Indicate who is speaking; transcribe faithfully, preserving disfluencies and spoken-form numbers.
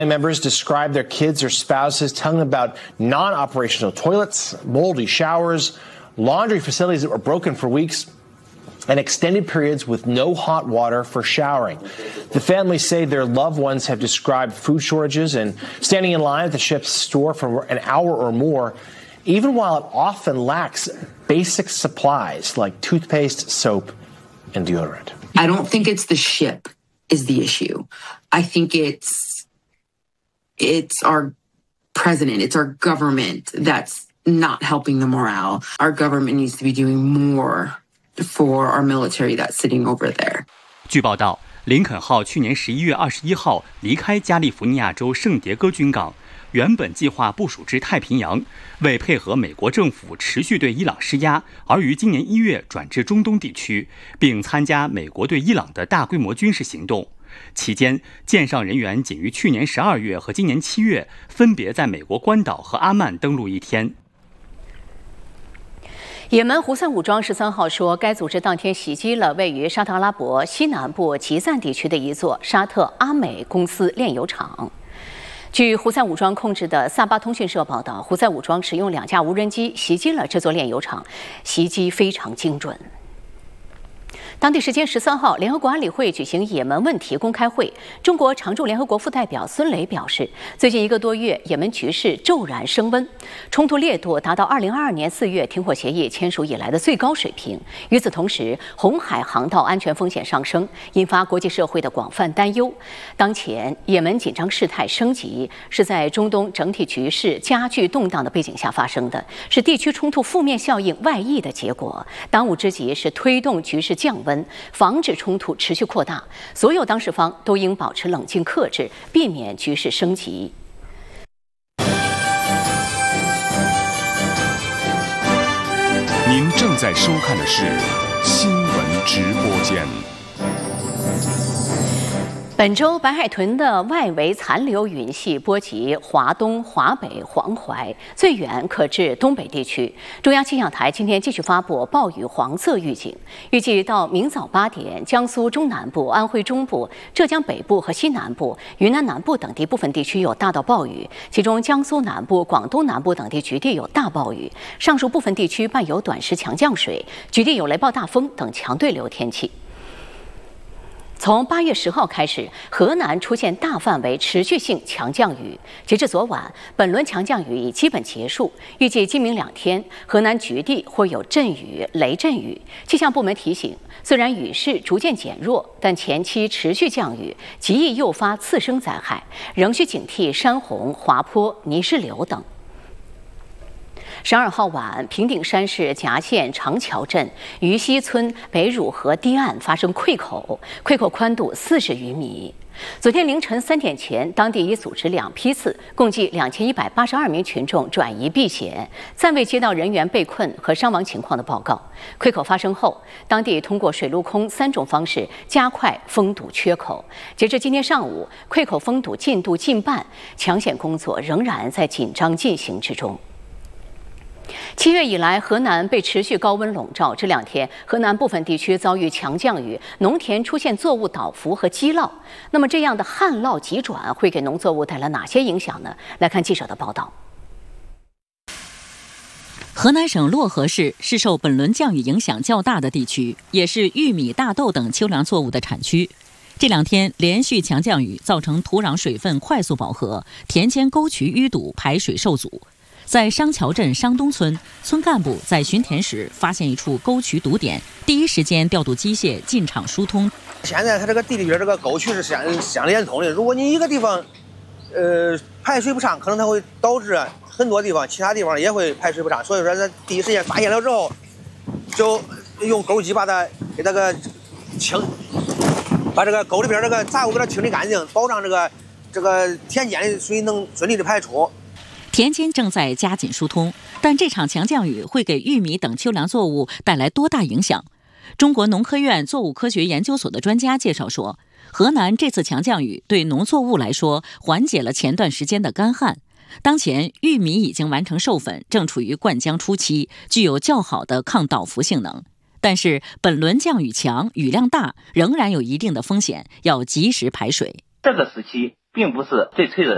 Speaker 1: Members describe their kids or spouses telling them about non-operational toilets, moldy showers, laundry facilities that were broken for weeks, and extended periods with no hot water for showering. The families say their loved ones have described food shortages and standing in line at the ship's store for an hour or more, even while it often lacks basic supplies like toothpaste, soap, and deodorant.
Speaker 2: I don't think it's the ship is the issue. I think it's it's our president, it's our government that's not helping the morale. Our government needs to be doing more for our military that's sitting over there.
Speaker 3: 据报道，林肯号去年十一月二十一号离开加利福尼亚州圣迭戈军港，原本计划部署至太平洋，为配合美国政府持续对伊朗施压，而于今年一月转至中东地区，并参加美国对伊朗的大规模军事行动。期间，舰上人员仅于去年十二月和今年七月分别在美国关岛和阿曼登陆一天。
Speaker 4: 也门胡塞武装十三号说，该组织当天袭击了位于沙特阿拉伯西南部吉赞地区的一座沙特阿美公司炼油厂。据胡塞武装控制的萨巴通讯社报道，胡塞武装使用两架无人机袭击了这座炼油厂，袭击非常精准。当地时间十三号，联合国安理会举行也门问题公开会。中国常驻联合国副代表孙磊表示，最近一个多月，也门局势骤然升温，冲突烈度达到二零二二年四月停火协议签署以来的最高水平。与此同时，红海航道安全风险上升，引发国际社会的广泛担忧。当前，也门紧张事态升级，是在中东整体局势加剧动荡的背景下发生的，是地区冲突负面效应外溢的结果。当务之急是推动局势降温，防止冲突持续扩大，所有当事方都应保持冷静克制，避免局势升级。
Speaker 5: 您正在收看的是新闻直播间。
Speaker 4: 本周白海豚的外围残留云系波及华东、华北、黄淮，最远可至东北地区。中央气象台今天继续发布暴雨黄色预警，预计到明早八点，江苏中南部、安徽中部、浙江北部和西南部、云南南部等地部分地区有大到暴雨，其中江苏南部、广东南部等地局地有大暴雨，上述部分地区伴有短时强降水，局地有雷暴大风等强对流天气。从八月十号开始，河南出现大范围持续性强降雨。截至昨晚，本轮强降雨已基本结束。预计今明两天，河南局地会有阵雨、雷阵雨。气象部门提醒，虽然雨势逐渐减弱，但前期持续降雨极易诱发次生灾害，仍需警惕山洪、滑坡、泥石流等。十二号晚，平顶山市夹县长桥镇于西村北汝河堤岸发生溃口，溃口宽度四十余米。昨天凌晨三点前，当地已组织两批次，共计两千一百八十二名群众转移避险，暂未接到人员被困和伤亡情况的报告。溃口发生后，当地通过水陆空三种方式加快封堵缺口。截至今天上午，溃口封堵进度近半，抢险工作仍然在紧张进行之中。七月以来，河南被持续高温笼罩。这两天，河南部分地区遭遇强降雨，农田出现作物倒伏和积涝。那么，这样的旱涝急转会给农作物带来哪些影响呢？来看记者的报道。
Speaker 6: 河南省漯河市是受本轮降雨影响较大的地区，也是玉米、大豆等秋粮作物的产区。这两天连续强降雨，造成土壤水分快速饱和，田间沟渠淤堵，排水受阻。在商桥镇商东村，村干部在巡田时发现一处沟渠堵点，第一时间调度机械进场疏通。
Speaker 7: 现在它这个地里边这个沟渠是相相连通的，如果你一个地方，呃排水不畅，可能它会导致很多地方其他地方也会排水不畅。所以说，在第一时间发现了之后，就用沟机把它给它个清，把这个沟里边这个杂物给它清理干净，保障这个这个田间的水能顺利的排出。
Speaker 6: 田间正在加紧疏通，但这场强降雨会给玉米等秋粮作物带来多大影响？中国农科院作物科学研究所的专家介绍说，河南这次强降雨对农作物来说缓解了前段时间的干旱。当前玉米已经完成授粉，正处于灌浆初期，具有较好的抗倒伏性能。但是本轮降雨强，雨量大，仍然有一定的风险，要及时排水。
Speaker 8: 这个时期并不是最脆弱的